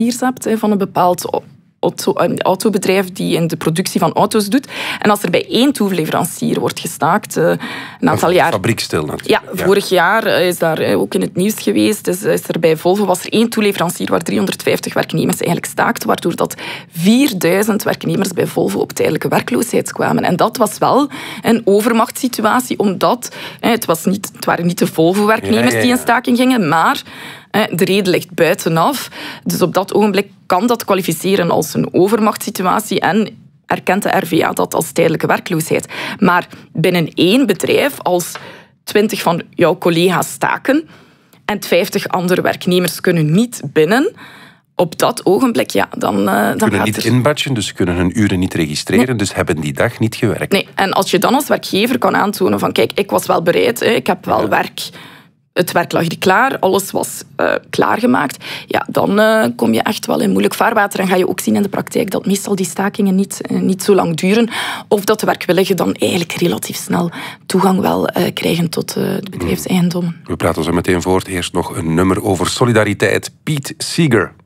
hebt van een bepaald autobedrijf die in de productie van auto's doet. En als er bij 1 toeleverancier wordt gestaakt, een aantal jaar... Fabriek stil natuurlijk. Ja, vorig jaar is daar ook in het nieuws geweest. Dus is er bij Volvo was er 1 toeleverancier waar 350 werknemers eigenlijk staakten, waardoor dat 4000 werknemers bij Volvo op tijdelijke werkloosheid kwamen. En dat was wel een overmachtssituatie, omdat het waren niet de Volvo-werknemers die in staking gingen, maar de reden ligt buitenaf. Dus op dat ogenblik kan dat kwalificeren als een overmachtssituatie en erkent de RVA dat als tijdelijke werkloosheid. Maar binnen 1 bedrijf, als 20 van jouw collega's staken en 50 andere werknemers kunnen niet binnen, op dat ogenblik, dan kunnen niet inbatchen, dus ze kunnen hun uren niet registreren, dus hebben die dag niet gewerkt. Nee, en als je dan als werkgever kan aantonen van kijk, ik was wel bereid, ik heb wel werk... Het werk lag hier klaar, alles was klaargemaakt. Ja, dan kom je echt wel in moeilijk vaarwater. En ga je ook zien in de praktijk dat meestal die stakingen niet zo lang duren. Of dat de werkwilligen dan eigenlijk relatief snel toegang wel krijgen tot de bedrijfseigendom. We praten zo meteen voort. Eerst nog een nummer over solidariteit. Pete Seeger.